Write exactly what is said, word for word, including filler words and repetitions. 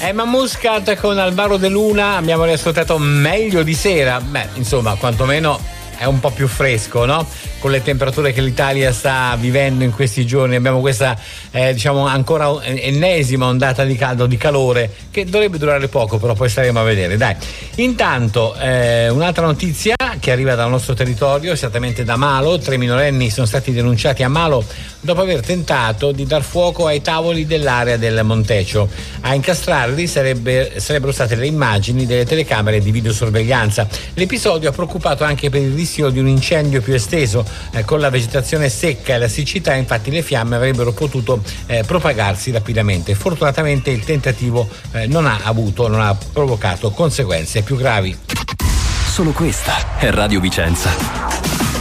Emma Muscat con Alvaro De Luna, abbiamo riascoltato Meglio di sera. Beh, insomma, quantomeno è un po' più fresco, no? Con le temperature che l'Italia sta vivendo in questi giorni abbiamo questa eh, diciamo ancora ennesima ondata di caldo, di calore, che dovrebbe durare poco, però poi staremo a vedere, dai. Intanto eh, un'altra notizia che arriva dal nostro territorio, esattamente da Malo. Tre minorenni sono stati denunciati a Malo dopo aver tentato di dar fuoco ai tavoli dell'area del Montecio. A incastrarli sarebbe, sarebbero state le immagini delle telecamere di videosorveglianza. L'episodio ha preoccupato anche per il rischio di un incendio più esteso. Eh, con la vegetazione secca e la siccità, infatti, le fiamme avrebbero potuto eh, propagarsi rapidamente. Fortunatamente il tentativo eh, non ha avuto, non ha provocato conseguenze più gravi. Solo questa è Radio Vicenza.